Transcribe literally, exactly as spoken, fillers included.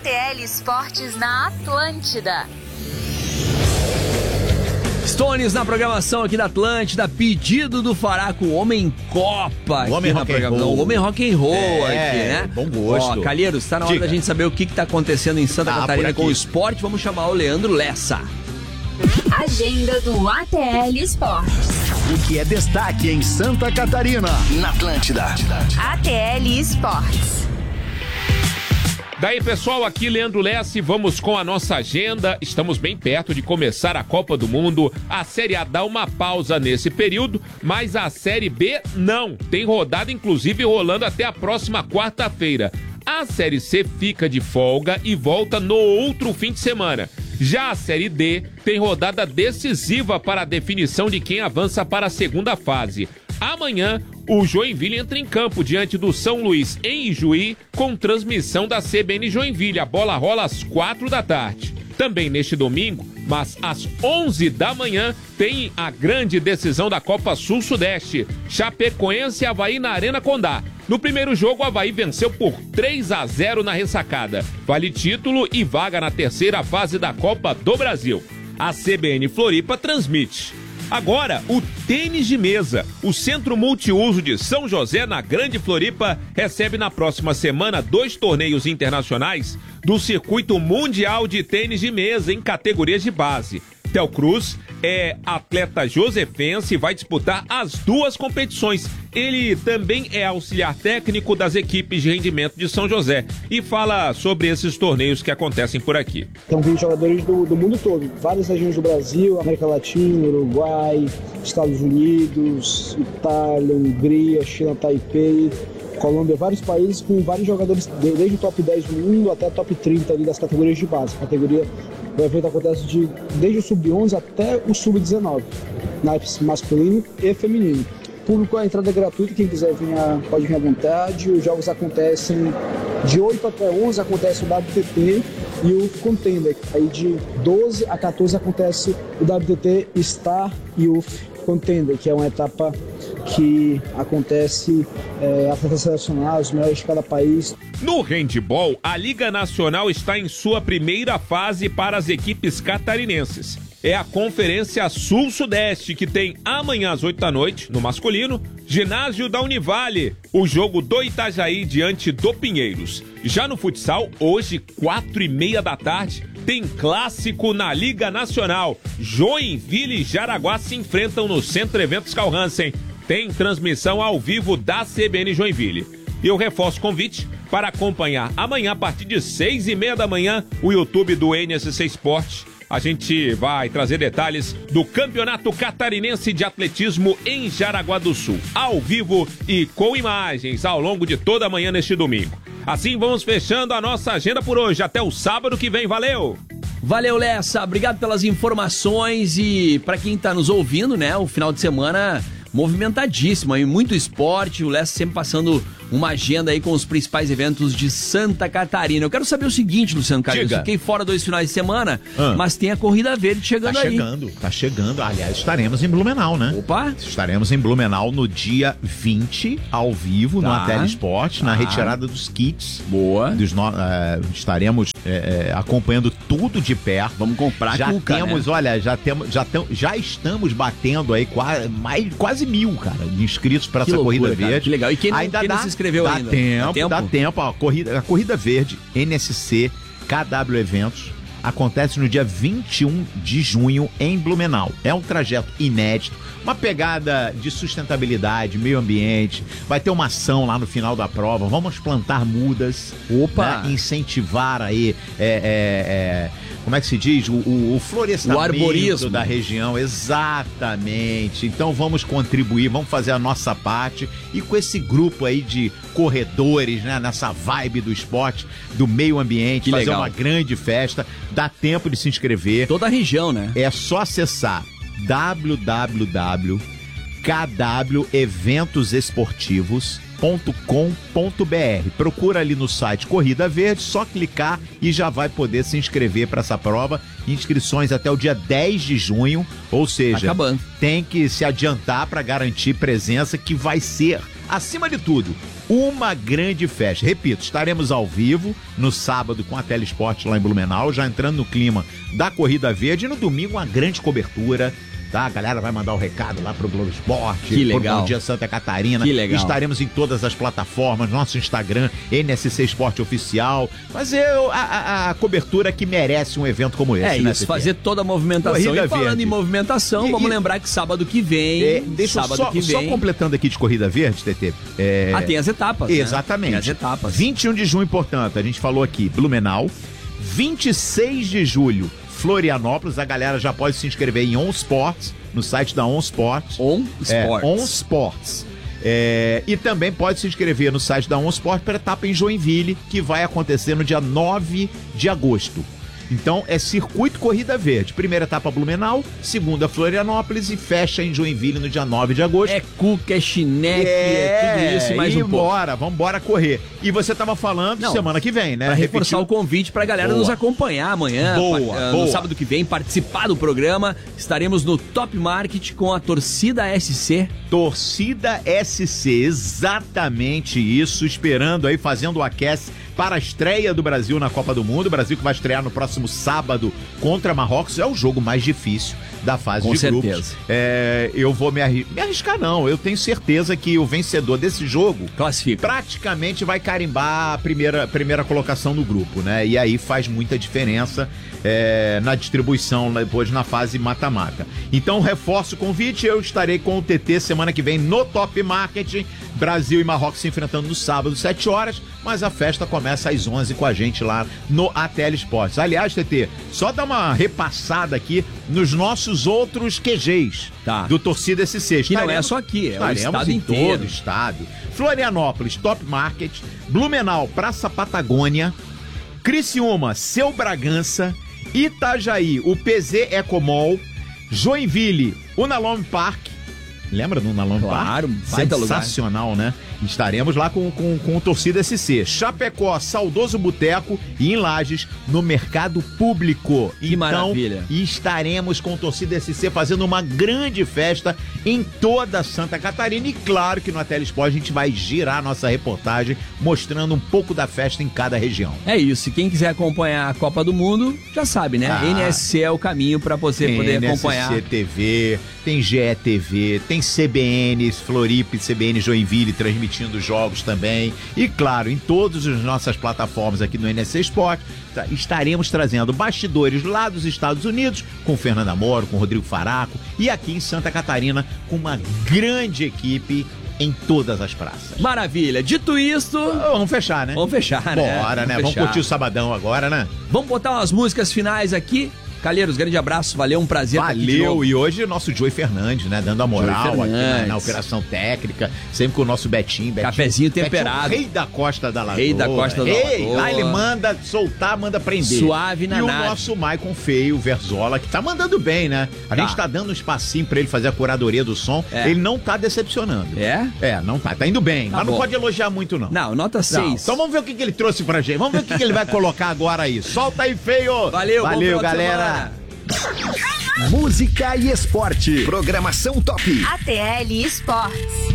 T L Esportes na Atlântida. Stones na programação aqui da Atlântida, pedido do Faraco, o Homem Copa. O Homem Rock and Roll. O Homem Rock and Roll é, aqui, né? Bom gosto. Ó, Calheiros, tá na hora Diga. da gente saber o que que tá acontecendo em Santa Ah, Catarina por com o aqui. esporte. Vamos chamar o Leandro Lessa. Agenda do A T L Esportes. O que é destaque em Santa Catarina, na Atlântida. A T L Esportes. Daí, pessoal, aqui Leandro Lessa, vamos com a nossa agenda. Estamos bem perto de começar a Copa do Mundo. A Série A dá uma pausa nesse período, mas a Série B não. Tem rodada, inclusive, rolando até a próxima quarta-feira. A Série C fica de folga e volta no outro fim de semana. Já a Série D tem rodada decisiva para a definição de quem avança para a segunda fase. Amanhã, o Joinville entra em campo diante do São Luís em Ijuí, com transmissão da C B N Joinville. A bola rola às quatro da tarde. Também neste domingo, mas às onze da manhã, tem a grande decisão da Copa Sul-Sudeste. Chapecoense e Avaí na Arena Condá. No primeiro jogo, o Avaí venceu por três a zero na ressacada. Vale título e vaga na terceira fase da Copa do Brasil. A C B N Floripa transmite. Agora, o tênis de mesa. O Centro Multiuso de São José, na Grande Floripa, recebe na próxima semana dois torneios internacionais do Circuito Mundial de Tênis de Mesa em categorias de base. Tel Cruz é atleta josefense e vai disputar as duas competições. Ele também é auxiliar técnico das equipes de rendimento de São José e fala sobre esses torneios que acontecem por aqui. Então, vinte jogadores do, do mundo todo, várias regiões do Brasil, América Latina, Uruguai, Estados Unidos, Itália, Hungria, China, Taipei, Colômbia, vários países com vários jogadores, desde o top dez do mundo até o top trinta ali das categorias de base. A categoria do evento acontece de, desde o sub onze até o sub dezenove, naipes masculino e feminino. Público, a entrada é gratuita, quem quiser vir a, pode vir à vontade. Os jogos acontecem de oito até onze, acontece o W T T e o Contender. Aí de doze a quatorze acontece o W T T Star e o Contender, que é uma etapa que acontece é, atletas selecionados, os melhores de cada país. No handebol, a Liga Nacional está em sua primeira fase para as equipes catarinenses. É a Conferência Sul-Sudeste, que tem amanhã às oito da noite, no masculino, ginásio da Univale, o jogo do Itajaí diante do Pinheiros. Já no futsal, hoje, quatro e meia da tarde, tem clássico na Liga Nacional. Joinville e Jaraguá se enfrentam no Centro Eventos Carl Hansen. Tem transmissão ao vivo da C B N Joinville. E eu reforço o convite para acompanhar amanhã, a partir de seis e meia da manhã, o YouTube do N S C Esporte. A gente vai trazer detalhes do Campeonato Catarinense de Atletismo em Jaraguá do Sul, ao vivo e com imagens ao longo de toda a manhã neste domingo. Assim vamos fechando a nossa agenda por hoje. Até o sábado que vem. Valeu! Valeu, Lessa. Obrigado pelas informações e para quem tá nos ouvindo, né, o final de semana movimentadíssimo aí, muito esporte, o Lessa sempre passando uma agenda aí com os principais eventos de Santa Catarina. Eu quero saber o seguinte, Luciano Carlos, eu fiquei fora dois finais de semana, ah. mas tem a Corrida Verde chegando aí. Tá chegando, tá chegando. Aliás, estaremos em Blumenau, né? Opa! Estaremos em Blumenau no dia vinte, ao vivo, tá. no A T L Esporte, tá. na retirada dos kits. Boa. Dos no... é, estaremos é, é, acompanhando tudo de perto. Vamos comprar já cuca, temos, né? olha, já temos, já, tem, já estamos batendo aí quase, mais, quase mil, cara, de inscritos para essa loucura, Corrida cara, Verde. Que legal. E quem não, ainda quem dá, não se inscreveu dá ainda? Tempo, dá tempo, dá tempo. A corrida, a corrida Verde, N S C, K W Eventos, acontece no dia vinte e um de junho em Blumenau. É um trajeto inédito, uma pegada de sustentabilidade, meio ambiente. Vai ter uma ação lá no final da prova. Vamos plantar mudas. Opa! Né? Incentivar aí, é, é, é, como é que se diz? O, o, o florestamento o arborismo da região. Exatamente. Então vamos contribuir, vamos fazer a nossa parte. E com esse grupo aí de corredores, né? Nessa vibe do esporte, do meio ambiente, que fazer legal. uma grande festa. Dá tempo de se inscrever. Toda a região, né? É só acessar w w w ponto k w eventos esportivos ponto com ponto b r. Procura ali no site Corrida Verde, só clicar e já vai poder se inscrever para essa prova. Inscrições até o dia dez de junho, ou seja, acabando. Tem que se adiantar para garantir presença, que vai ser, acima de tudo, uma grande festa. Repito, estaremos ao vivo no sábado com a Telesport lá em Blumenau, já entrando no clima da Corrida Verde, e no domingo uma grande cobertura. Tá, a galera vai mandar o recado lá pro Globo Esporte, que legal. pro Bom Dia Santa Catarina. Que legal. Estaremos em todas as plataformas, nosso Instagram, N S C Esporte Oficial. Fazer a, a, a cobertura que merece um evento como esse. É né, isso, fazer toda a movimentação. Corrida e falando Verde. em movimentação, E- vamos e- lembrar que sábado que vem. É, deixa eu sábado só, que só vem. completando aqui de Corrida Verde, T T. É... Ah, tem as etapas. né? Exatamente. Tem as etapas. vinte e um de junho, portanto, a gente falou aqui, Blumenau. vinte e seis de julho, Florianópolis. A galera já pode se inscrever em On Sports, no site da On Sports. On É, Sports. On Sports. É, e também pode se inscrever no site da On Sports para a etapa em Joinville, que vai acontecer no dia nove de agosto. Então é circuito Corrida Verde. Primeira etapa Blumenau, segunda Florianópolis e fecha em Joinville no dia nove de agosto. É cuca, é chineque, é, tudo isso e mais e um pouco. bora, vambora correr. E você tava falando Não, semana que vem, né? Pra reforçar Repetiu. o convite pra galera Boa. nos acompanhar amanhã, Boa, pa- eh, boa. no sábado que vem, participar do programa. Estaremos no Top Market com a Torcida S C. Torcida S C, exatamente isso, esperando aí, fazendo o aquece para a estreia do Brasil na Copa do Mundo. O Brasil que vai estrear no próximo sábado contra Marrocos. É o jogo mais difícil da fase Com de certeza. grupos. É, eu vou me, arri- me arriscar, não. Eu tenho certeza que o vencedor desse jogo Classifica. praticamente vai carimbar a primeira, primeira colocação no grupo, né? E aí faz muita diferença é, na distribuição depois na fase mata-mata. Então reforço o convite, eu estarei com o T T semana que vem no Top Market, Brasil e Marrocos se enfrentando no sábado, sete horas, mas a festa começa às onze com a gente lá no A T L Esportes. Aliás, T T, só dá uma repassada aqui nos nossos outros Q Gs Tá. do Torcida S C. Que não é Estaremos- só aqui, é o estaremos estado em inteiro. todo o estado. Florianópolis, Top Market. Blumenau, Praça Patagônia. Criciúma, Seu Bragança. Itajaí, o P Z Ecomol. Joinville, o Nalome Park. Lembra do Nalome Park? Claro, baita lugar. Sensacional, né? Estaremos lá com, com, com o Torcida S C. Chapecó, Saudoso Boteco e em Lages, no Mercado Público. Que maravilha. E estaremos com o Torcida S C fazendo uma grande festa em toda Santa Catarina. E claro que no Telesport a gente vai girar nossa reportagem mostrando um pouco da festa em cada região. É isso, e quem quiser acompanhar a Copa do Mundo, já sabe, né? Ah. N S C é o caminho pra você poder Tem acompanhar. N S C T V, tem G E T V, tem C B N, Floripa e C B N Joinville transmitindo jogos também. E claro, em todas as nossas plataformas aqui no N S C Sport, tá, estaremos trazendo bastidores lá dos Estados Unidos, com Fernando Amoro, com Rodrigo Faraco, e aqui em Santa Catarina, com uma grande equipe em todas as praças. Maravilha. Dito isto, Vamos fechar, né? vamos fechar, né? Bora, né? Vamos fechar. curtir o sabadão agora, né? Vamos botar umas músicas finais aqui. Calheiros, grande abraço, valeu, um prazer estar aqui de Valeu, novo. e hoje o nosso Joey Fernandes, né? Dando a moral Joey aqui na, Fernandes. na operação técnica, sempre com o nosso Betinho. Betinho Cafezinho Betinho, temperado. Rei da Costa da Lagoa. Rei da Costa da Ei, Lagoa. lá ele manda soltar, manda prender. Suave na E o nave. nosso Maicon Feio, Verzola, que tá mandando bem, né? A Tá. gente tá dando um espacinho pra ele fazer a curadoria do som. É. Ele não tá decepcionando. É? É, não tá. Tá indo bem, Tá mas não bom. pode elogiar muito, não. Não, nota Não. seis. Então vamos ver o que, que ele trouxe pra gente. Vamos ver o que, que ele vai colocar agora aí. Solta aí, Feio. Valeu, bom Valeu, final de galera. semana. Música e esporte. Programação top. A T L Esportes.